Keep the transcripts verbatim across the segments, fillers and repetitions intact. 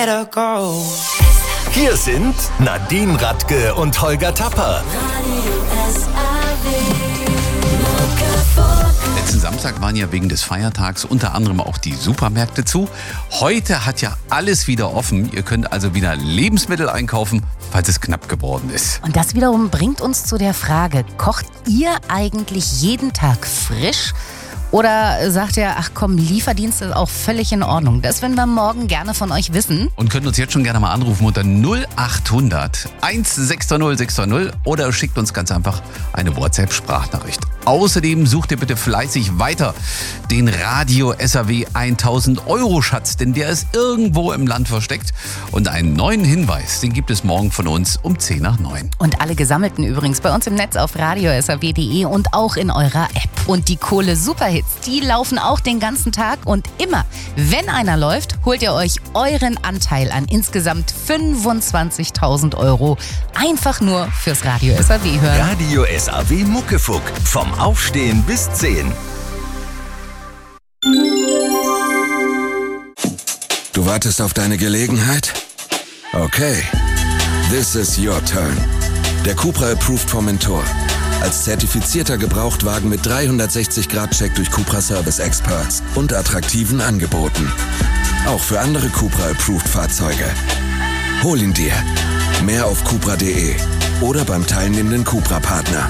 Hier sind Nadine Radke und Holger Tapper. Letzten Samstag waren ja wegen des Feiertags unter anderem auch die Supermärkte zu. Heute hat ja alles wieder offen. Ihr könnt also wieder Lebensmittel einkaufen, falls es knapp geworden ist. Und das wiederum bringt uns zu der Frage, kocht ihr eigentlich jeden Tag frisch? Oder sagt ihr, ach komm, Lieferdienst ist auch völlig in Ordnung? Das würden wir morgen gerne von euch wissen. Und könnt uns jetzt schon gerne mal anrufen unter null acht hundert sechshundert sechshundert oder schickt uns ganz einfach eine WhatsApp-Sprachnachricht. Außerdem sucht ihr bitte fleißig weiter den Radio S A W tausend Euro Schatz, denn der ist irgendwo im Land versteckt. Und einen neuen Hinweis, den gibt es morgen von uns um zehn nach neun. Und alle Gesammelten übrigens bei uns im Netz auf radio s a w punkt d e und auch in eurer App. Und die Kohle Superhits, die laufen auch den ganzen Tag. Und immer, wenn einer läuft, holt ihr euch euren Anteil an insgesamt fünfundzwanzigtausend Euro. Einfach nur fürs Radio S A W hören. Radio S A W Muckefuck. Vom Aufstehen bis zehn. Du wartest auf deine Gelegenheit? Okay. This is your turn. Der Cupra Approved Formentor. Als zertifizierter Gebrauchtwagen mit dreihundertsechzig Grad Check durch Cupra Service Experts und attraktiven Angeboten. Auch für andere Cupra Approved Fahrzeuge. Hol ihn dir. Mehr auf cupra punkt d e oder beim teilnehmenden Cupra-Partner.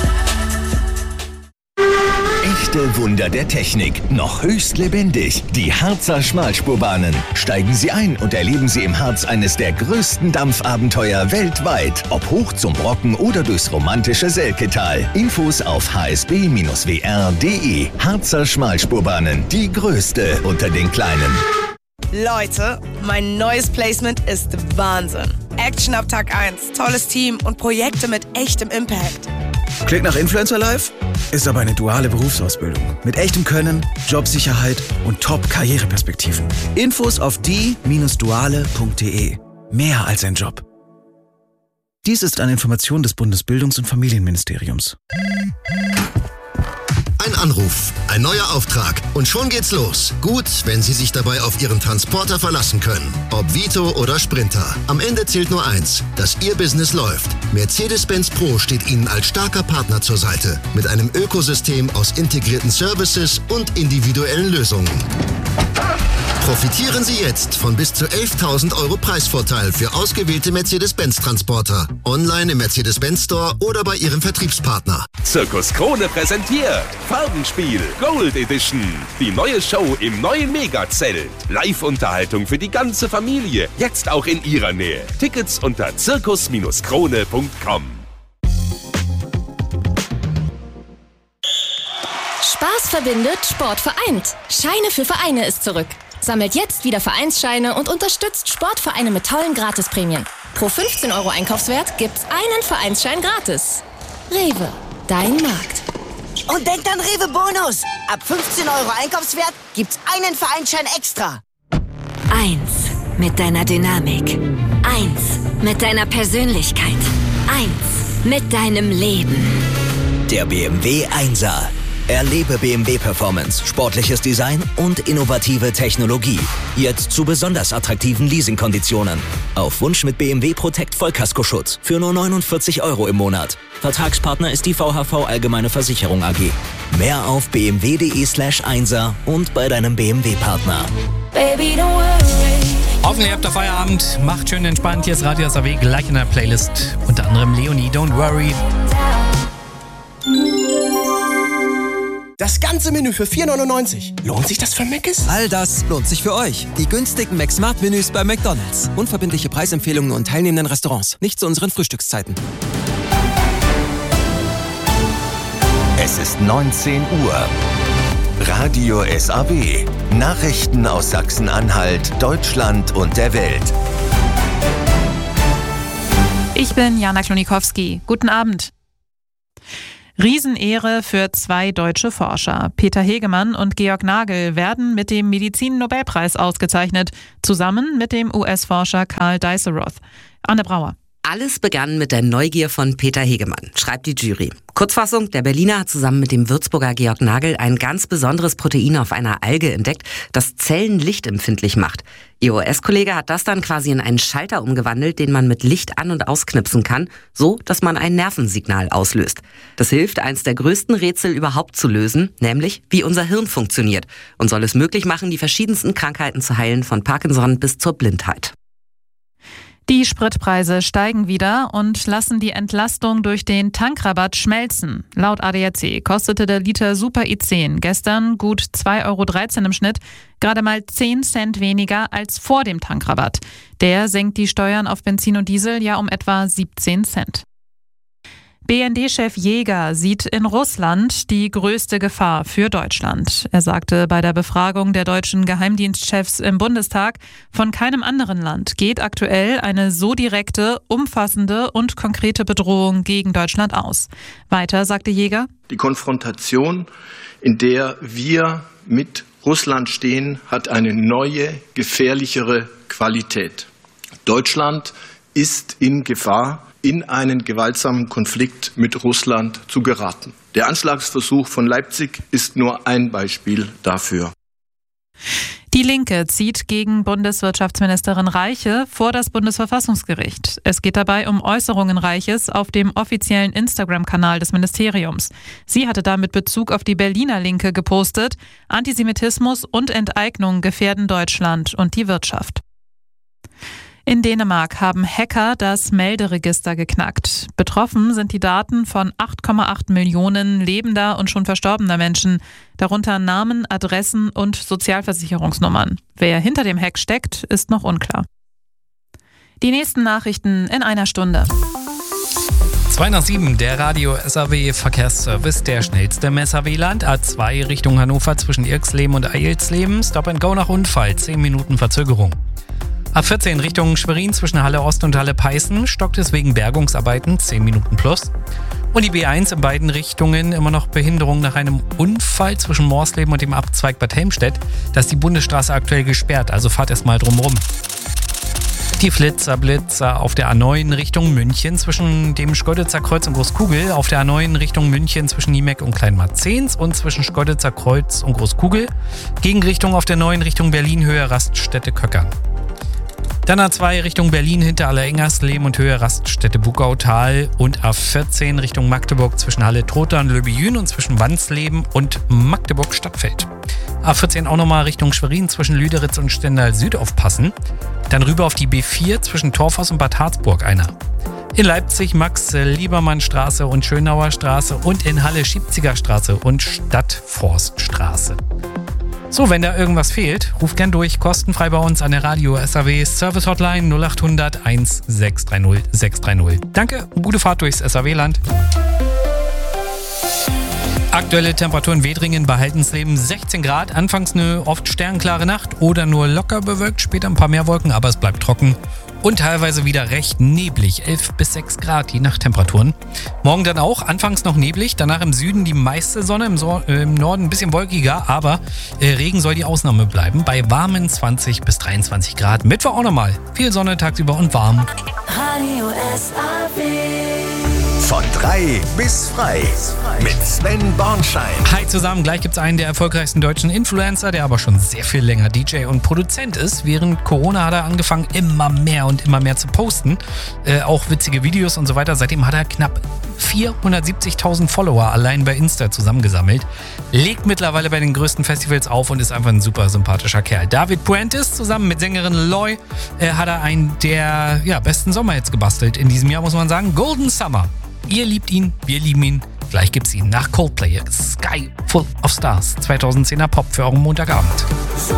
Echte Wunder der Technik, noch höchst lebendig. Die Harzer Schmalspurbahnen. Steigen Sie ein und erleben Sie im Harz eines der größten Dampfabenteuer weltweit. Ob hoch zum Brocken oder durchs romantische Selketal. Infos auf h s b Bindestrich w r punkt d e. Harzer Schmalspurbahnen, die größte unter den kleinen. Leute, mein neues Placement ist Wahnsinn. Action ab Tag eins, tolles Team und Projekte mit echtem Impact. Klingt nach Influencer Life? Ist aber eine duale Berufsausbildung. Mit echtem Können, Jobsicherheit und Top-Karriereperspektiven. Infos auf die Bindestrich duale Punkt d e. Mehr als ein Job. Dies ist eine Information des Bundesbildungs- und Familienministeriums. Ein Anruf, ein neuer Auftrag und schon geht's los. Gut, wenn Sie sich dabei auf Ihren Transporter verlassen können. Ob Vito oder Sprinter. Am Ende zählt nur eins, dass Ihr Business läuft. Mercedes-Benz Pro steht Ihnen als starker Partner zur Seite. Mit einem Ökosystem aus integrierten Services und individuellen Lösungen. Profitieren Sie jetzt von bis zu elftausend Euro Preisvorteil für ausgewählte Mercedes-Benz-Transporter. Online im Mercedes-Benz Store oder bei Ihrem Vertriebspartner. Zirkus Krone präsentiert Farbenspiel Gold Edition. Die neue Show im neuen Megazelt. Live-Unterhaltung für die ganze Familie. Jetzt auch in Ihrer Nähe. Tickets unter zirkus Krone punkt com. Spaß verbindet, Sport vereint. Scheine für Vereine ist zurück. Sammelt jetzt wieder Vereinsscheine und unterstützt Sportvereine mit tollen Gratisprämien. Pro fünfzehn Euro Einkaufswert gibt's einen Vereinsschein gratis. Rewe, dein Markt. Und denkt an Rewe Bonus. Ab fünfzehn Euro Einkaufswert gibt's einen Vereinsschein extra. Eins mit deiner Dynamik. Eins mit deiner Persönlichkeit. Eins mit deinem Leben. Der B M W Einser. Erlebe B M W Performance, sportliches Design und innovative Technologie. Jetzt zu besonders attraktiven Leasingkonditionen. Auf Wunsch mit B M W Protect Vollkaskoschutz für nur neunundvierzig Euro im Monat. Vertragspartner ist die V H V Allgemeine Versicherung A G. Mehr auf b m w punkt d e slash einser und bei deinem B M W-Partner. Baby, don't worry. Hoffentlich habt ihr Feierabend. Macht schön entspannt. Hier ist Radio S A W gleich in der Playlist. Unter anderem Leonie, Don't Worry. Das ganze Menü für vier neunundneunzig. Lohnt sich das für Mc's? All das lohnt sich für euch. Die günstigen McSmart-Menüs bei McDonald's. Unverbindliche Preisempfehlungen und teilnehmenden Restaurants. Nicht zu unseren Frühstückszeiten. Es ist neunzehn Uhr. Radio S A W. Nachrichten aus Sachsen-Anhalt, Deutschland und der Welt. Ich bin Jana Klonikowski. Guten Abend. Riesenehre für zwei deutsche Forscher. Peter Hegemann und Georg Nagel werden mit dem Medizin-Nobelpreis ausgezeichnet, zusammen mit dem U S-Forscher Karl Deisseroth. Anne Brauer. Alles begann mit der Neugier von Peter Hegemann, schreibt die Jury. Kurzfassung, der Berliner hat zusammen mit dem Würzburger Georg Nagel ein ganz besonderes Protein auf einer Alge entdeckt, das Zellen lichtempfindlich macht. Ihr U S-Kollege hat das dann quasi in einen Schalter umgewandelt, den man mit Licht an- und ausknipsen kann, so dass man ein Nervensignal auslöst. Das hilft, eins der größten Rätsel überhaupt zu lösen, nämlich wie unser Hirn funktioniert und soll es möglich machen, die verschiedensten Krankheiten zu heilen, von Parkinson bis zur Blindheit. Die Spritpreise steigen wieder und lassen die Entlastung durch den Tankrabatt schmelzen. Laut A D A C kostete der Liter Super I zehn gestern gut zwei Euro dreizehn im Schnitt, gerade mal zehn Cent weniger als vor dem Tankrabatt. Der senkt die Steuern auf Benzin und Diesel ja um etwa siebzehn Cent. B N D-Chef Jäger sieht in Russland die größte Gefahr für Deutschland. Er sagte bei der Befragung der deutschen Geheimdienstchefs im Bundestag, von keinem anderen Land geht aktuell eine so direkte, umfassende und konkrete Bedrohung gegen Deutschland aus. Weiter sagte Jäger: Die Konfrontation, in der wir mit Russland stehen, hat eine neue, gefährlichere Qualität. Deutschland ist in Gefahr, in einen gewaltsamen Konflikt mit Russland zu geraten. Der Anschlagsversuch von Leipzig ist nur ein Beispiel dafür. Die Linke zieht gegen Bundeswirtschaftsministerin Reiche vor das Bundesverfassungsgericht. Es geht dabei um Äußerungen Reiches auf dem offiziellen Instagram-Kanal des Ministeriums. Sie hatte damit Bezug auf die Berliner Linke gepostet: Antisemitismus und Enteignung gefährden Deutschland und die Wirtschaft. In Dänemark haben Hacker das Melderegister geknackt. Betroffen sind die Daten von acht Komma acht Millionen lebender und schon verstorbener Menschen, darunter Namen, Adressen und Sozialversicherungsnummern. Wer hinter dem Hack steckt, ist noch unklar. Die nächsten Nachrichten in einer Stunde. zwei nach sieben, der Radio S A W Verkehrsservice, der schnellste im S A W-Land. A zwei Richtung Hannover zwischen Irxleben und Eilsleben. Stop and Go nach Unfall, zehn Minuten Verzögerung. A vierzehn Richtung Schwerin zwischen Halle Ost und Halle Peißen stockt es wegen Bergungsarbeiten, zehn Minuten plus. Und die B eins in beiden Richtungen immer noch Behinderung nach einem Unfall zwischen Morsleben und dem Abzweig Bad Helmstedt. Da ist die Bundesstraße aktuell gesperrt, also fahrt erst mal drumrum. Die Flitzer, Blitzer auf der A neun Richtung München zwischen dem Schkeuditzer Kreuz und Großkugel, auf der A neun Richtung München zwischen Niemeck und Kleinmarzens und zwischen Schkeuditzer Kreuz und Großkugel. Gegenrichtung auf der neun Richtung Berlin, Höhe Raststätte Köckern. Dann A zwei Richtung Berlin hinter Allerengers-Lehm und Höhe Raststätte Bugautal und A vierzehn Richtung Magdeburg zwischen Halle Trotha und Löbejün und zwischen Wandsleben und Magdeburg Stadtfeld. A vierzehn auch nochmal Richtung Schwerin zwischen Lüderitz und Stendal Süd aufpassen. Dann rüber auf die B vier zwischen Torfhaus und Bad Harzburg einer. In Leipzig Max-Liebermann-Straße und Schönauer Straße und in Halle Schiebziger Straße und Stadtforststraße. So, wenn da irgendwas fehlt, ruft gern durch, kostenfrei bei uns an der Radio S A W Service Hotline null acht hundert eins sechs drei null sechs drei null. Danke und gute Fahrt durchs S A W-Land. Aktuelle Temperatur in Wedringen bei Haltensleben sechzehn Grad. Anfangs eine oft sternklare Nacht oder nur locker bewölkt, später ein paar mehr Wolken, aber es bleibt trocken. Und teilweise wieder recht neblig, elf bis sechs Grad die Nachttemperaturen. Morgen dann auch, anfangs noch neblig, danach im Süden die meiste Sonne, im, so- äh, im Norden ein bisschen wolkiger, aber äh, Regen soll die Ausnahme bleiben, bei warmen zwanzig bis dreiundzwanzig Grad. Mittwoch auch nochmal, viel Sonne tagsüber und warm. Radio S A W. Von drei bis frei mit Sven Bornschein. Hi zusammen, gleich gibt's einen der erfolgreichsten deutschen Influencer, der aber schon sehr viel länger D J und Produzent ist. Während Corona hat er angefangen, immer mehr und immer mehr zu posten. Äh, auch witzige Videos und so weiter. Seitdem hat er knapp vierhundertsiebzigtausend Follower allein bei Insta zusammengesammelt. Legt mittlerweile bei den größten Festivals auf und ist einfach ein super sympathischer Kerl. David Puentes zusammen mit Sängerin Loy äh, hat er einen der ja, besten Sommerhits gebastelt in diesem Jahr, muss man sagen. Golden Summer. Ihr liebt ihn, wir lieben ihn. Gleich gibt's ihn nach Coldplay. Sky Full of Stars. zweitausendzehner Pop für euren Montagabend. So